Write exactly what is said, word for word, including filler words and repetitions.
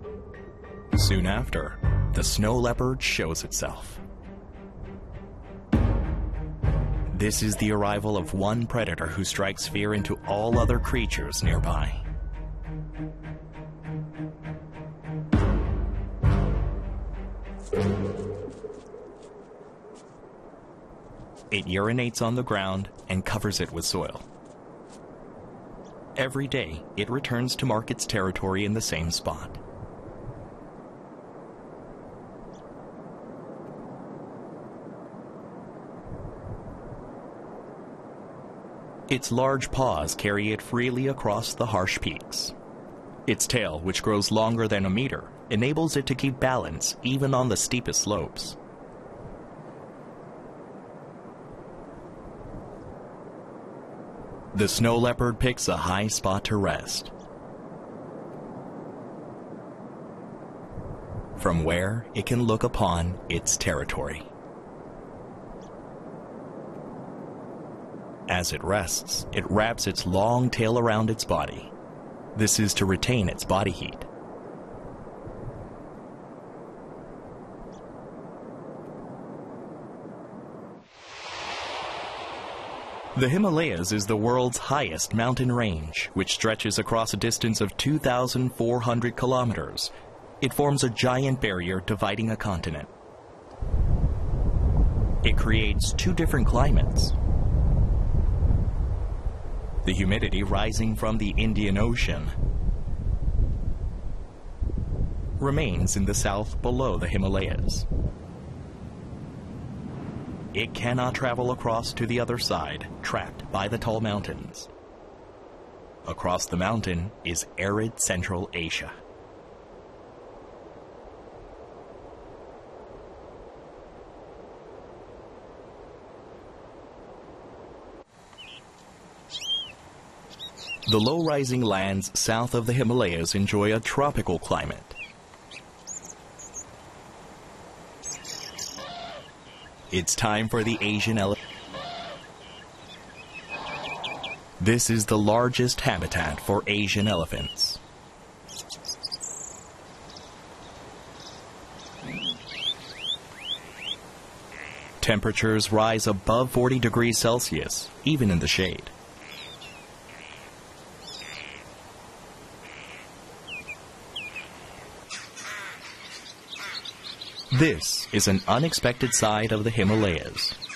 Soon after, the snow leopard shows itself. This is the arrival of one predator who strikes fear into all other creatures nearby. It urinates on the ground and covers it with soil. Every day, it returns to mark its territory in the same spot. Its large paws carry it freely across the harsh peaks. Its tail, which grows longer than a meter, enables it to keep balance even on the steepest slopes. The snow leopard picks a high spot to rest, from where it can look upon its territory. As it rests, it wraps its long tail around its body. This is to retain its body heat. The Himalayas is the world's highest mountain range, which stretches across a distance of two thousand four hundred kilometers. It forms a giant barrier dividing a continent. It creates two different climates. The humidity rising from the Indian Ocean remains in the south below the Himalayas. It cannot travel across to the other side, trapped by the tall mountains. Across the mountain is arid Central Asia. The low-rising lands south of the Himalayas enjoy a tropical climate. It's time for the Asian elephant. This is the largest habitat for Asian elephants. Temperatures rise above forty degrees Celsius, even in the shade. This is an unexpected side of the Himalayas.